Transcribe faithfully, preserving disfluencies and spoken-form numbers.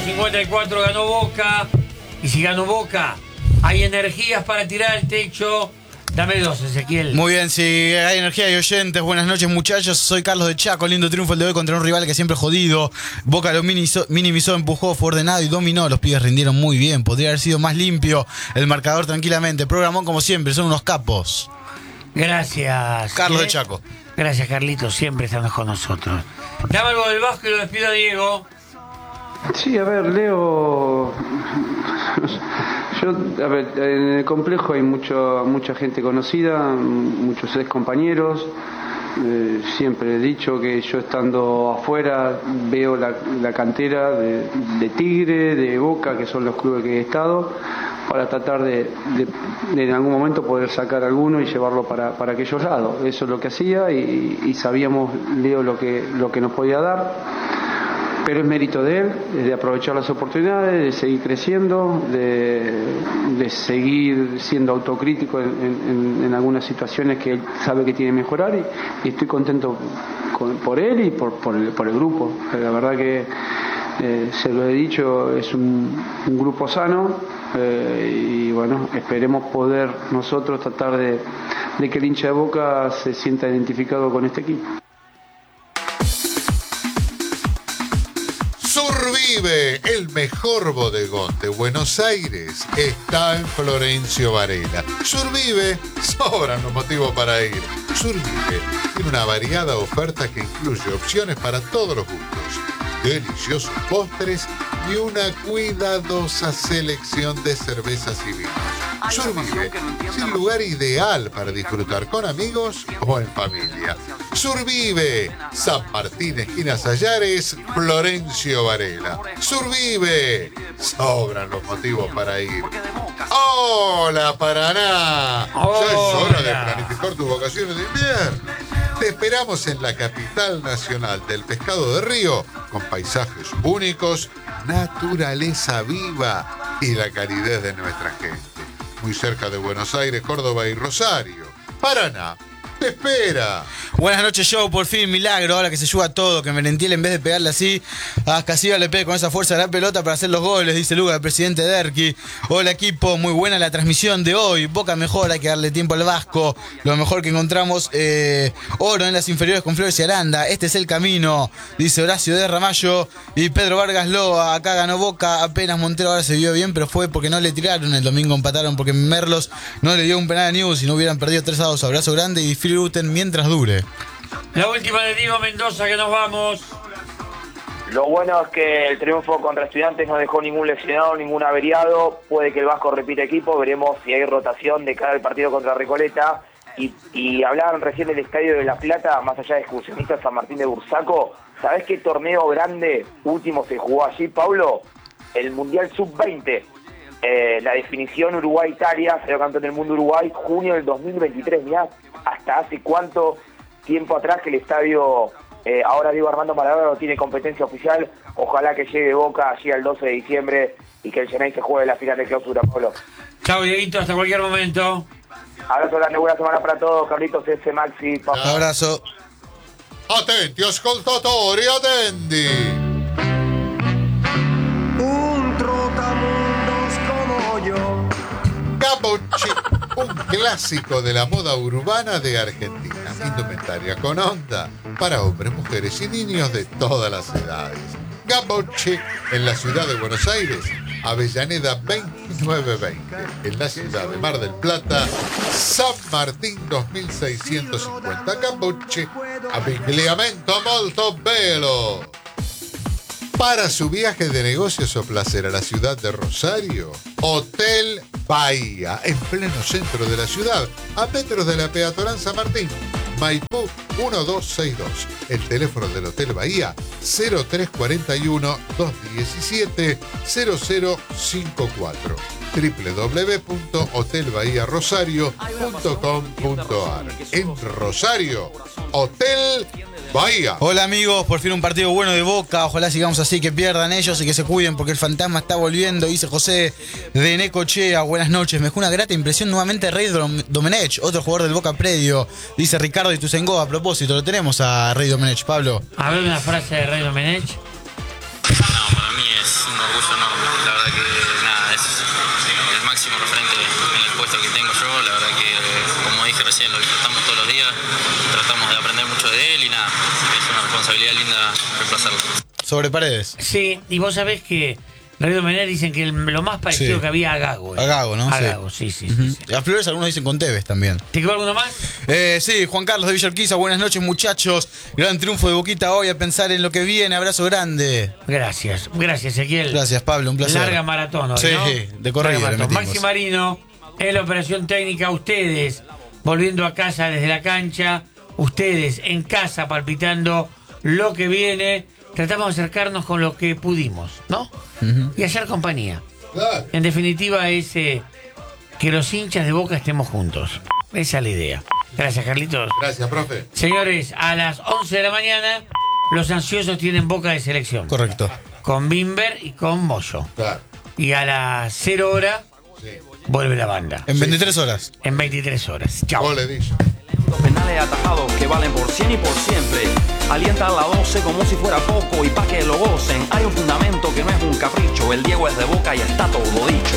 cincuenta y cuatro ganó Boca. Y si ganó Boca, hay energías para tirar el techo. Dame dos, Ezequiel. Muy bien, si hay energía y oyentes, buenas noches, muchachos. Soy Carlos de Chaco. Lindo triunfo el de hoy contra un rival que siempre jodido. Boca lo minimizó, minimizó, empujó, fue ordenado y dominó. Los pibes rindieron muy bien. Podría haber sido más limpio el marcador tranquilamente. Programón como siempre, son unos capos. Gracias. Carlos ¿eh? de Chaco. Gracias, Carlitos, siempre estando con nosotros. Dame algo del Vasco y lo despido a Diego. Sí, a ver, Leo. Yo, a ver, en el complejo hay mucho, mucha gente conocida, muchos ex compañeros. Eh, siempre he dicho que yo estando afuera veo la, la cantera de, de Tigre, de Boca, que son los clubes que he estado, para tratar de, de, de en algún momento poder sacar alguno y llevarlo para, para aquellos lados. Eso es lo que hacía y, y sabíamos, Leo, lo que, lo que nos podía dar. Pero es mérito de él, de aprovechar las oportunidades, de seguir creciendo, de, de seguir siendo autocrítico en, en, en algunas situaciones que él sabe que tiene que mejorar y, y estoy contento con, por él y por, por, el, por el grupo. La verdad que, eh, se lo he dicho, es un, un grupo sano eh, y bueno, esperemos poder nosotros tratar de, de que el hincha de Boca se sienta identificado con este equipo. Survive, el mejor bodegón de Buenos Aires, está en Florencio Varela. Survive, sobran los motivos para ir. Survive tiene una variada oferta que incluye opciones para todos los gustos, deliciosos postres y una cuidadosa selección de cervezas y vinos. Survive es el lugar ideal para disfrutar con amigos o en familia. Survive, San Martín, esquina Sayares, Florencio Varela. Survive, sobran los motivos para ir. ¡Hola, Paraná! Hola. Ya es hora de planificar tus vacaciones de invierno. Te esperamos en la capital nacional del pescado de río, con paisajes únicos, naturaleza viva y la calidez de nuestra gente. Muy cerca de Buenos Aires, Córdoba y Rosario. Paraná te espera. Buenas noches, Joe, por fin, milagro, ahora que se ayuda todo, que Merentiel en vez de pegarle así, a Casillas le pegue con esa fuerza de la pelota para hacer los goles, dice Luga, el presidente Derqui. Hola equipo, muy buena la transmisión de hoy, Boca mejor, hay que darle tiempo al Vasco, lo mejor que encontramos, eh, oro en las inferiores con Flores y Aranda, este es el camino, dice Horacio de Ramallo y Pedro Vargas Loa, acá ganó Boca, apenas Montero ahora se vio bien, pero fue porque no le tiraron, el domingo empataron porque Merlos no le dio un penal a News y no hubieran perdido tres a dos, abrazo grande y disfruten mientras dure. La última de Diego Mendoza, que nos vamos. Lo bueno es que el triunfo contra Estudiantes no dejó ningún lesionado, ningún averiado. Puede que el Vasco repita equipo, veremos si hay rotación de cara al partido contra Recoleta. Y, y hablaban recién del Estadio de La Plata, más allá de excursionistas, San Martín de Bursaco. ¿Sabés qué torneo grande último se jugó allí, Pablo? El Mundial sub veinte. Eh, la definición Uruguay-Italia, salió campeón del mundo Uruguay, junio del dos mil veintitrés. Mirá, hasta hace cuánto tiempo atrás que el estadio, eh, ahora Diego Armando Maradona, no tiene competencia oficial. Ojalá que llegue Boca allí al doce de diciembre y que el Genay se juegue la final de clausura, Pablo. Chao, Dieguito, hasta cualquier momento. Abrazo grande, buena semana para todos. Carlitos, S. Maxi, Pablo. Un abrazo. Attenti ascoltatori, attendi. Un trotamundos como yo. Capocci, un clásico de la moda urbana de Argentina. Indumentaria con onda para hombres, mujeres y niños de todas las edades. Capocci, en la ciudad de Buenos Aires, Avellaneda veintinueve veinte. En la ciudad de Mar del Plata, San Martín dos mil seiscientos cincuenta. Capocci, abbigliamento molto bello. Para su viaje de negocios o placer a la ciudad de Rosario, Hotel Bahía, en pleno centro de la ciudad, a metros de la peatonal San Martín, Maipú uno dos seis dos. El teléfono del Hotel Bahía cero tres cuatro uno, dos uno siete, cero cero cinco cuatro. doble u doble u doble u punto hotel bahía rosario punto com punto a r. En Rosario, Hotel Bahía. Hola amigos, por fin un partido bueno de Boca, ojalá sigamos así, que pierdan ellos y que se cuiden porque el fantasma está volviendo, dice José de Necochea. Buenas noches, me dejó una grata impresión nuevamente Rey Domenech, otro jugador del Boca predio, dice Ricardo Ituzaingó. A propósito, lo tenemos a Rey Domenech, Pablo. A ver una frase de Rey Domenech. No, para mí es un orgullo orgullo enorme. La verdad que nada, es el máximo referente en el puesto que tengo yo. La verdad que, como dije recién, lo disfrutamos todos los días, tratamos de aprender mucho de él y nada, es una responsabilidad linda reemplazarlo. Sobre Paredes. Sí, y vos sabés que Radio Menera dicen que el- lo más parecido Sí. que había a Gago. ¿eh? A Gago, ¿no? A Sí. Gago, sí, sí. Ujú. sí, sí. A Flores algunos dicen con Tevez también. ¿Te quedó alguno más? Eh, sí, Juan Carlos de Villa Urquiza, buenas noches muchachos. Gran triunfo de Boquita hoy, a pensar en lo que viene. Abrazo grande. Gracias, gracias, Ezequiel. Gracias, Pablo, un placer. Larga maratón hoy, Sí, ¿no? de corrido Larga le maratón. metimos. Maxi Marino, en la operación técnica, ustedes volviendo a casa desde la cancha, ustedes en casa palpitando lo que viene. Tratamos de acercarnos con lo que pudimos, ¿no? Ujú. Y hacer compañía. Claro. En definitiva es eh, que los hinchas de Boca estemos juntos. Esa es la idea. Gracias, Carlitos. Gracias, profe. Señores, a las once de la mañana, los ansiosos tienen Boca de selección. Correcto. Con Bimber y con Moyo. Claro. Y a las cero hora, Sí. vuelve la banda. En veintitrés horas. En veintitrés horas. Chao. Gol Edillo. Los penales atajados que valen por cien y por siempre. Alienta a la doce como si fuera poco y pa' que lo gocen. Hay un fundamento que no es un capricho. El Diego es de Boca y está todo dicho.